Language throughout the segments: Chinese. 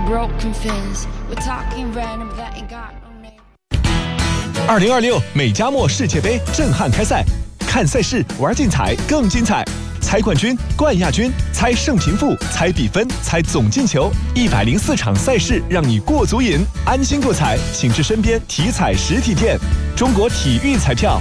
broken fins. We're talking random that ain't got no name. 2026美加墨世界杯震撼开赛，看赛事玩竞彩更精彩。猜冠军、冠亚军，猜胜平负，猜比分，猜总进球，104场赛事让你过足瘾，安心购彩，请至身边体彩实体店。中国体育彩票。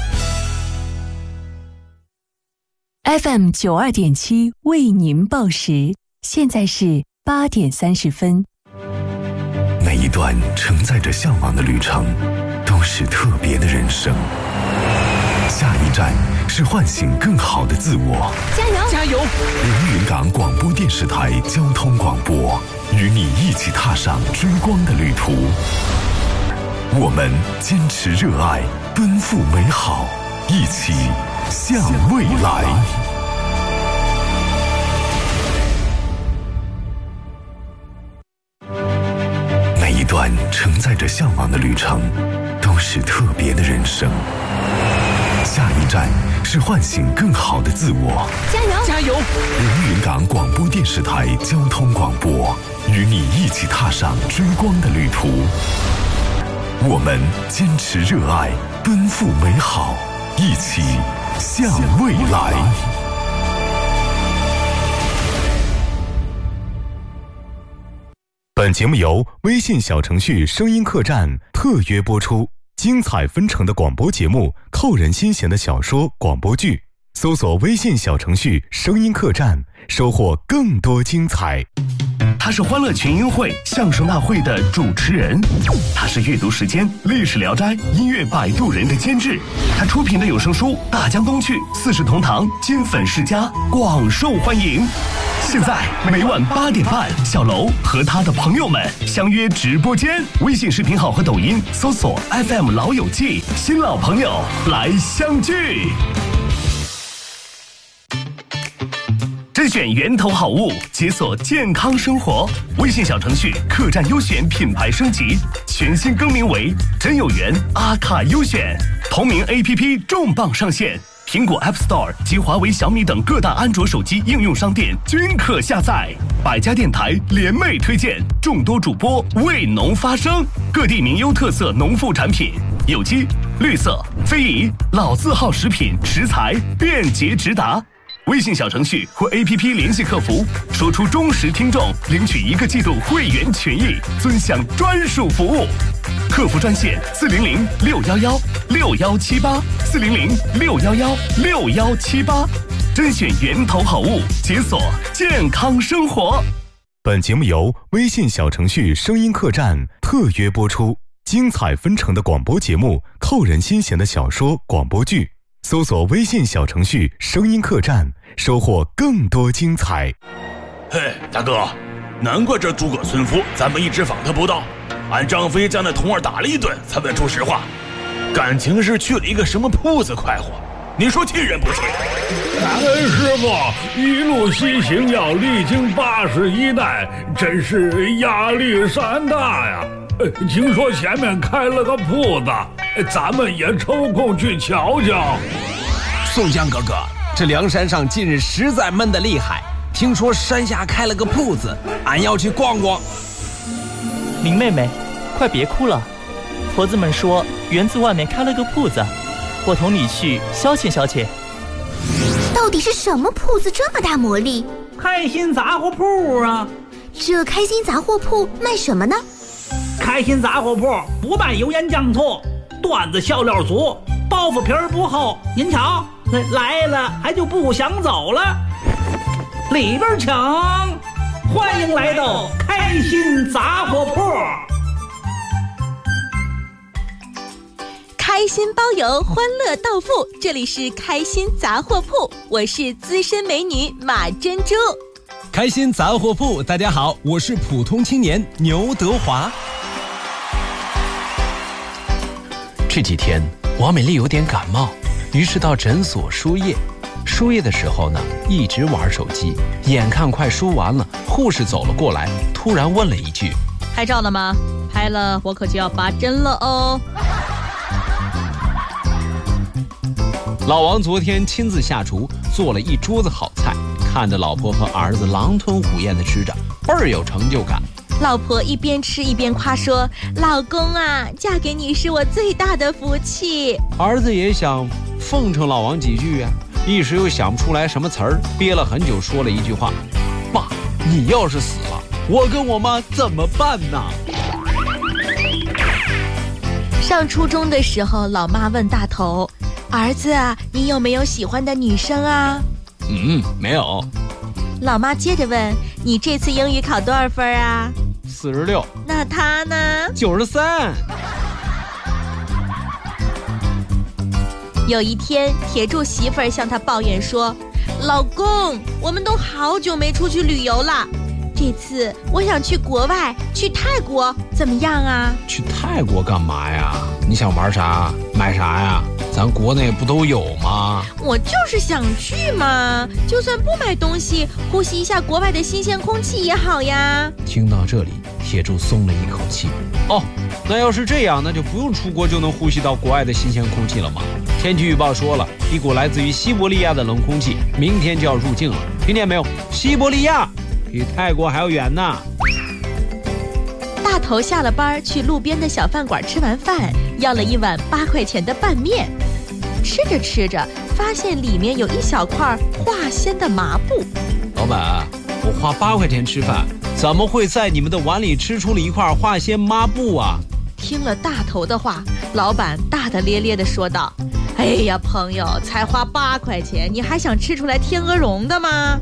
FM 92.7为您报时，现在是8点30分。 每一段承载着向往的旅程，都是特别的人生。下一站是唤醒更好的自我。 加油！ 加油！ 连云港广播电视台交通广播，与你一起踏上追光的旅途。我们坚持热爱，奔赴美好，一起向未来。每一段承载着向往的旅程，都是特别的人生。下一站是唤醒更好的自我。 加油！ 加油！ 连云港广播电视台交通广播，与你一起踏上追光的旅途。我们坚持热爱，奔赴美好，一起向未来。 本节目由微信小程序声音客栈特约播出，精彩纷呈的广播节目，扣人心弦的小说、广播剧，搜索微信小程序声音客栈，收获更多精彩。 他是欢乐群英会相声大会的主持人，他是阅读时间历史聊斋音乐摆渡人的监制，他出品的有声书大江东去、四世同堂、金粉世家广受欢迎。现在每晚8点半，小楼和他的朋友们相约直播间，微信视频号和抖音搜索 FM 老友记，新老朋友来相聚。甄选源头好物，解锁健康生活。微信小程序客栈优选品牌升级，全新更名为真有缘阿卡优选。同名 APP 重磅上线，苹果 App Store 及华为、小米等各大安卓手机应用商店均可下载。百家电台联袂推荐，众多主播为农发声，各地名优特色农副产品，有机、绿色、非遗、老字号食品食材便捷直达。微信小程序或 APP 联系客服，说出忠实听众，领取1个季度会员权益，尊享专属服务。客服专线400-611-6178，400-611-6178，甄选源头好物，解锁健康生活。 本节目由微信小程序声音客栈特约播出，精彩纷呈的广播节目，扣人心弦的小说、广播剧，搜索微信小程序声音客栈，收获更多精彩。 嘿，大哥，难怪这诸葛孙夫咱们一直访他不到，俺张飞将那童儿打了一顿才问出实话，感情是去了一个什么铺子快活，你说气人不气？ 师傅一路西行要历经81代，真是压力山大呀。听说前面开了个铺子，咱们也抽空去瞧瞧。 宋江哥哥，这梁山上近日实在闷得厉害，听说山下开了个铺子，俺要去逛逛。 林妹妹，快别哭了，婆子们说园子外面开了个铺子，我同你去消遣消遣。 到底是什么铺子这么大魔力？ 开心杂货铺啊！ 这开心杂货铺卖什么呢？ 开心杂货铺不卖油盐酱醋，段子笑料足，包袱皮儿不厚。您瞧，来了还就不想走了。里边请，欢迎来到开心杂货铺。 开心包邮，欢乐到付，这里是开心杂货铺，我是资深美女马珍珠。 开心杂货铺，大家好，我是普通青年牛德华。 这几天王美丽有点感冒，于是到诊所输液。输液的时候呢，一直玩手机，眼看快输完了，护士走了过来，突然问了一句：“ 拍照了吗？拍了，我可就要拔针了哦。” 老王昨天亲自下厨，做了一桌子好菜，看着老婆和儿子狼吞虎咽地吃着，倍儿有成就感。 老婆一边吃一边夸说：“老公啊，嫁给你是我最大的福气。” 儿子也想奉承老王几句啊，一时又想不出来什么词儿，憋了很久，说了一句话：“爸，你要是死了，我跟我妈怎么办呢？” 上初中的时候，老妈问大头：“儿子啊，你有没有喜欢的女生啊？” 没有。 老妈接着问：“你这次英语考多少分啊 ？46。 那他呢 ？93。 有一天，铁柱媳妇儿向他抱怨说：“老公，我们都好久没出去旅游了，这次我想去国外，去泰国，怎么样啊？” 去泰国干嘛呀？你想玩啥？买啥呀？咱国内不都有吗？ 我就是想去嘛，就算不买东西，呼吸一下国外的新鲜空气也好呀。 听到这里，铁柱松了一口气。哦，那要是这样，那就不用出国就能呼吸到国外的新鲜空气了吗？天气预报说了，一股来自于西伯利亚的冷空气明天就要入境了，听见没有？西伯利亚比泰国还要远呢。 大头下了班去路边的小饭馆吃完饭，要了一碗8块钱的拌面。吃着吃着，发现里面有一小块化纤的麻布。 老板，我花8块钱吃饭，怎么会在你们的碗里吃出了一块化纤抹布啊？ 听了大头的话，老板大大咧咧地说道：“哎呀，朋友，才花8块钱，你还想吃出来天鹅绒的吗？”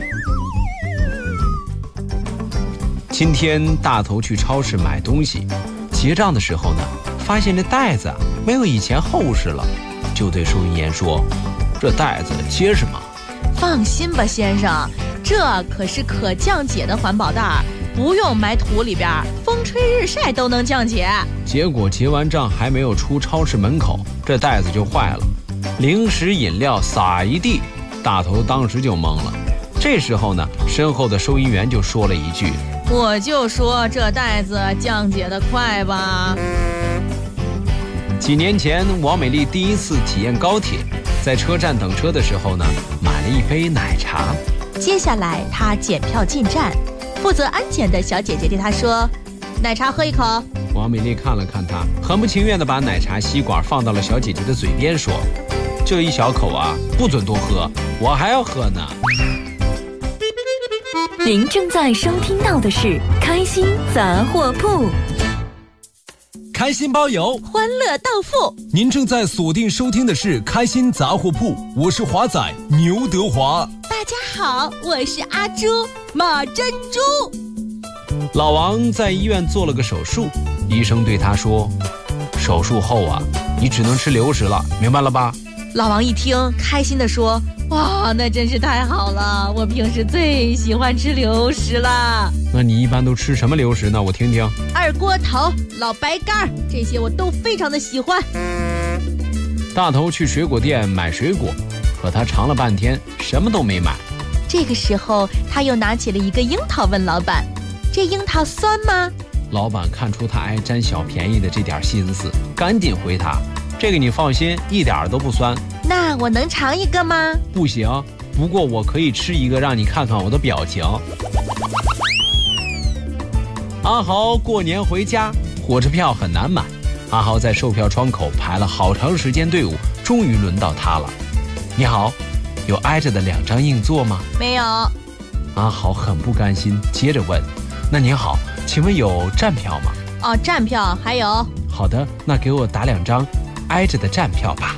今天大头去超市买东西，结账的时候呢，发现这袋子没有以前厚实了，就对收银员说：“这袋子结实吗？”“ 放心吧，先生，这可是可降解的环保袋，不用埋土里边，风吹日晒都能降解。” 结果结完账还没有出超市门口，这袋子就坏了，零食饮料撒一地，大头当时就懵了。这时候呢，身后的收银员就说了一句：“ 我就说这袋子降解得快吧。” 几年前，王美丽第一次体验高铁，在车站等车的时候呢，买了一杯奶茶。 接下来，她检票进站，负责安检的小姐姐对她说：“奶茶喝一口。” 王美丽看了看她，很不情愿地把奶茶吸管放到了小姐姐的嘴边，说：“这一小口啊，不准多喝，我还要喝呢。” 您正在收听到的是开心杂货铺， 开心包邮， 欢乐到付。 您正在锁定收听的是开心杂货铺，我是华仔牛德华。 大家好，我是阿朱马珍珠。 老王在医院做了个手术，医生对他说：“手术后啊，你只能吃流食了，明白了吧？” 老王一听，开心地说：“哇，那真是太好了！我平时最喜欢吃流食了。” 那你一般都吃什么流食呢？我听听。 二锅头、老白干，这些我都非常的喜欢。 大头去水果店买水果，可他尝了半天，什么都没买。 这个时候，他又拿起了一个樱桃，问老板：“这樱桃酸吗？” 老板看出他爱占小便宜的这点心思，赶紧回他：“这个你放心，一点都不酸。” 那我能尝一个吗？ 不行，不过我可以吃一个，让你看看我的表情。阿豪过年回家，火车票很难买。阿豪在售票窗口排了好长时间队伍，终于轮到他了。你好，有挨着的2张硬座吗？ 没有。 阿豪很不甘心，接着问：“那您好，请问有站票吗？” 哦，站票还有。 好的，那给我打2张挨着的站票吧。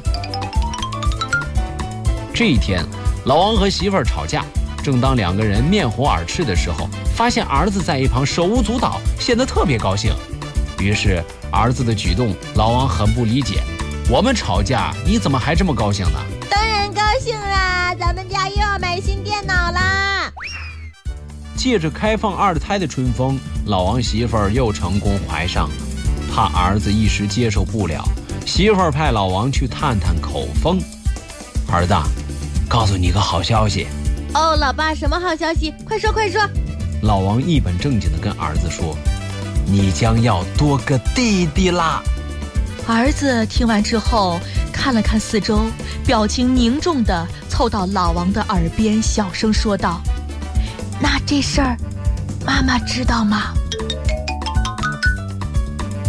这一天，老王和媳妇儿吵架，正当2个人面红耳赤的时候，发现儿子在一旁手舞足蹈，显得特别高兴。于是儿子的举动，老王很不理解：“我们吵架，你怎么还这么高兴呢？” 当然高兴啦，咱们家又要买新电脑啦！ 借着开放2胎的春风，老王媳妇儿又成功怀上了。怕儿子一时接受不了，媳妇儿派老王去探探口风。儿子，告诉你个好消息。 哦，老爸，什么好消息？快说快说。 老王一本正经地跟儿子说：“你将要多个弟弟啦。” 儿子听完之后，看了看四周，表情凝重地凑到老王的耳边，小声说道：“那这事儿，妈妈知道吗？”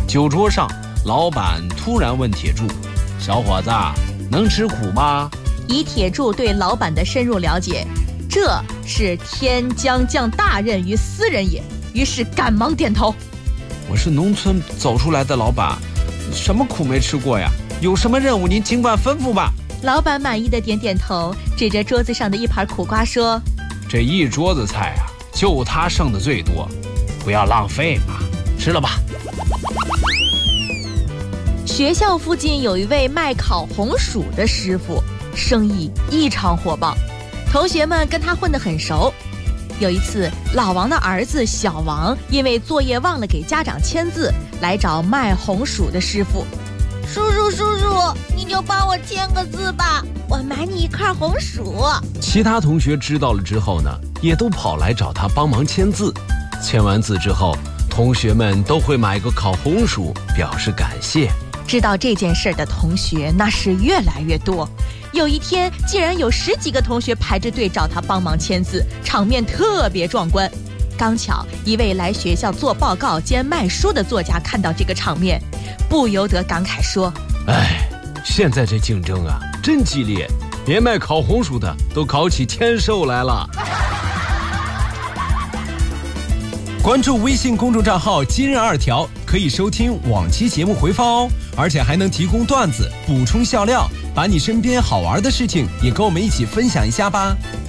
酒桌上，老板突然问铁柱：“小伙子，能吃苦吗？” 以铁柱对老板的深入了解，这是天将降大任于斯人也，于是赶忙点头。 我是农村走出来的老板，什么苦没吃过呀？有什么任务您尽管吩咐吧。 老板满意的点点头，指着桌子上的一盘苦瓜说：“ 这一桌子菜啊，就他剩的最多，不要浪费嘛，吃了吧。” 学校附近有一位卖烤红薯的师傅，生意异常火爆，同学们跟他混得很熟。有一次，老王的儿子小王因为作业忘了给家长签字，来找卖红薯的师傅：“ 叔叔，你就帮我签个字吧，我买你一块红薯。” 其他同学知道了之后呢，也都跑来找他帮忙签字。签完字之后，同学们都会买个烤红薯表示感谢。 知道这件事的同学那是越来越多，有一天竟然有10几个同学排着队找他帮忙签字，场面特别壮观。刚巧一位来学校做报告兼卖书的作家看到这个场面，不由得感慨说：“ 哎，现在这竞争啊真激烈，连卖烤红薯的都烤起签售来了。” 关注微信公众账号今日2条，可以收听往期节目回放哦，而且还能提供段子补充笑料，把你身边好玩的事情也跟我们一起分享一下吧。